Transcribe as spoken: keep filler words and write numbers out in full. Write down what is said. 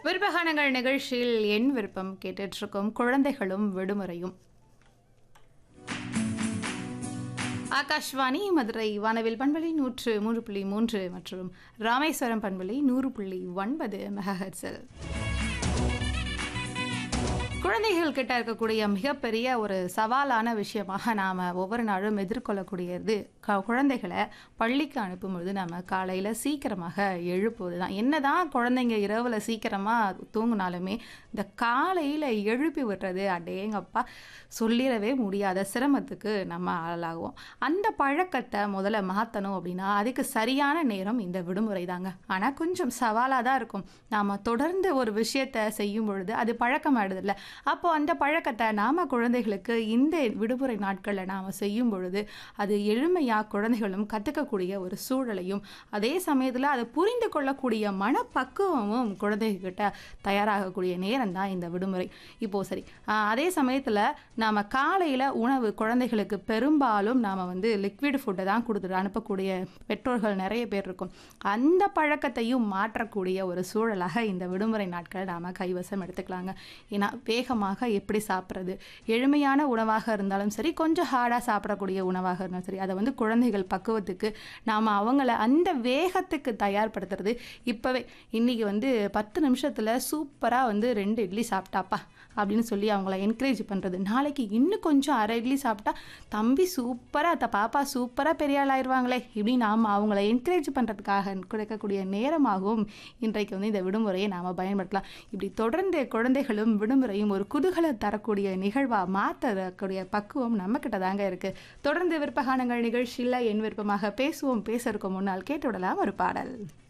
விருப்பகானங்கள் நிகழ்ச்சியில் என் விருப்பம் கேட்டுட்டு இருக்கோம். குழந்தைகளும் விடுமுறையும். ஆகாஷ்வாணி மதுரை வானவில் பண்பலை நூற்று மூன்று புள்ளி மூன்று மற்றும் ராமேஸ்வரம் பண்பலை நூறு புள்ளி ஒன்பது மெகாஹெர்ட்ஸில் குழந்தைகள் கிட்ட இருக்கக்கூடிய மிகப்பெரிய ஒரு சவாலான விஷயமாக நாம் ஒவ்வொரு நாளும் எதிர்கொள்ளக்கூடியது க குழந்தைகளை பள்ளிக்கு அனுப்பும்பொழுது நம்ம காலையில் சீக்கிரமாக எழுப்புவது தான். என்ன தான் குழந்தைங்க இரவில் சீக்கிரமாக தூங்கினாலுமே இந்த காலையில் எழுப்பி விடுறது அடேங்கப்பா சொல்லிடவே முடியாத சிரமத்துக்கு நம்ம ஆளாகுவோம். அந்த பழக்கத்தை முதல்ல மாற்றணும் அப்படின்னா அதுக்கு சரியான நேரம் இந்த விடுமுறை தாங்க. ஆனால் கொஞ்சம் சவாலாக தான் இருக்கும். நாம் தொடர்ந்து ஒரு விஷயத்தை செய்யும் பொழுது அது பழக்கமாயிடுதில்ல. அப்போ அந்த பழக்கத்தை நாம் குழந்தைகளுக்கு இந்த விடுமுறை நாட்களில் நாம் செய்யும் பொழுது அது எளிமையாக குழந்தைகளும் கற்றுக்கக்கூடிய ஒரு சூழலையும் அதே சமயத்தில் அதை புரிந்து கொள்ளக்கூடிய மனப்பக்குவமும் குழந்தைகிட்ட தயாராகக்கூடிய நேரம் தான் இந்த விடுமுறை. இப்போது சரி, அதே சமயத்தில் நாம் காலையில் உணவு குழந்தைகளுக்கு பெரும்பாலும் நாம் வந்து லிக்விட் ஃபுட்டை தான் கொடுத்துட்டு அனுப்பக்கூடிய பெற்றோர்கள் நிறைய பேர் இருக்கும். அந்த பழக்கத்தையும் மாற்றக்கூடிய ஒரு சூழலாக இந்த விடுமுறை நாட்களை நாம் கைவசம் எடுத்துக்கலாங்க. ஏன்னா வேகமாக எப்படி சாப்பிட்றது, எளிமையான உணவாக இருந்தாலும் சரி, கொஞ்சம் ஹார்டாக சாப்பிடக்கூடிய உணவாக இருந்தாலும் சரி, அதை வந்து குழந்தைகள் பக்குவத்துக்கு நாம் அவங்கள அந்த வேகத்துக்கு தயார்படுத்துறது. இப்போவே இன்றைக்கி வந்து பத்து நிமிஷத்தில் சூப்பராக வந்து ரெண்டு இட்லி சாப்பிட்டாப்பா அப்படின்னு சொல்லி அவங்கள என்கரேஜ் பண்ணுறது. நாளைக்கு இன்னும் கொஞ்சம் அரை இட்லி சாப்பிட்டா தம்பி சூப்பராக த பாப்பா சூப்பராக பெரிய ஆள் ஆயிடுவாங்களே இப்படி நாம் அவங்கள என்கரேஜ் பண்ணுறதுக்காக கிடைக்கக்கூடிய நேரமாகவும் இன்றைக்கு வந்து இந்த விடுமுறையை நாம் பயன்படுத்தலாம். இப்படி தொடர்ந்து குழந்தைகளும் விடுமுறையும் ஒரு குதூகலை தரக்கூடிய நிகழ்வாக மாற்றக்கூடிய பக்குவம் நம்மக்கிட்ட தாங்க இருக்குது. தொடர்ந்து விருப்பகானங்கள் நிகழ்ச்சியில் என் விருப்பமாக பேசுவோம். பேசுறதுக்கு முன்னால் கேட்டுவிடலாம் ஒரு பாடல்.